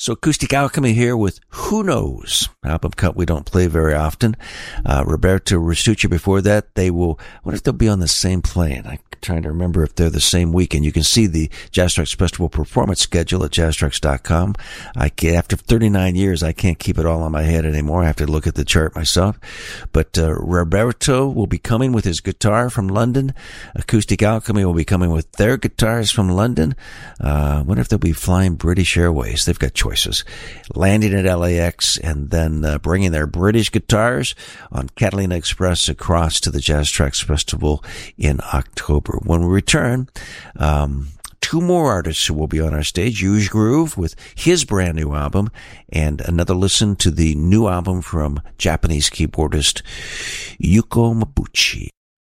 So Acoustic Alchemy here with Who Knows, album cut we don't play very often. Roberto Restuccia before that. I wonder if they'll be on the same plane. I'm trying to remember if they're the same weekend. You can see the Jazz Trucks Festival performance schedule at jazztrucks.com. After 39 years, I can't keep it all on my head anymore. I have to look at the chart myself. But Roberto will be coming with his guitar from London. Acoustic Alchemy will be coming with their guitars from London. I wonder if they'll be flying British Airways. They've got choices. Landing at LAX and then bringing their British guitars on Catalina Express across to the Jazz Trucks Festival in October. When we return, two more artists who will be on our stage. Huge Groove with his brand new album, and another listen to the new album from Japanese keyboardist Yuko Mabuchi.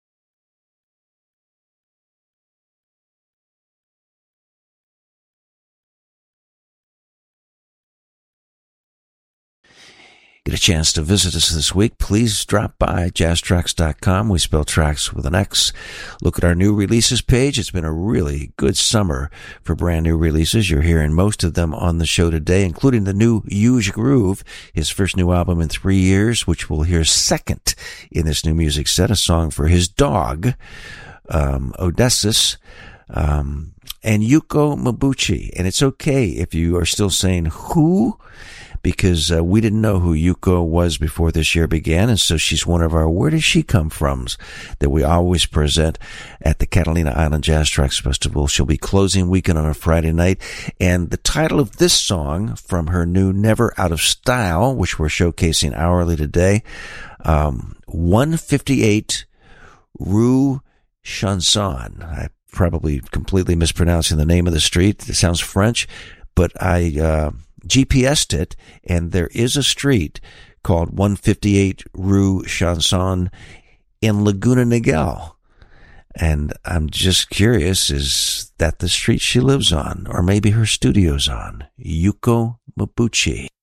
Get a chance to visit us this week, please drop by jazztracks.com. We spell tracks with an X. Look at our new releases page. It's been a really good summer for brand new releases. You're hearing most of them on the show today, including the new Huge Groove, his first new album in 3 years, which we'll hear second in this new music set, a song for his dog, Odysseus, and Yuko Mabuchi. And it's okay if you are still saying who, because we didn't know who Yuko was before this year began, and so she's one of our Where Does She Come Froms that we always present at the Catalina Island Jazz Trucks Festival. She'll be closing weekend on a Friday night, and the title of this song from her new Never Out of Style, which we're showcasing hourly today, 158 Rue Chanson. I probably completely mispronouncing the name of the street. It sounds French, but I GPS'd it, and there is a street called 158 Rue Chanson in Laguna Niguel. And I'm just curious, is that the street she lives on? Or maybe her studio's on? Yuko Mabuchi.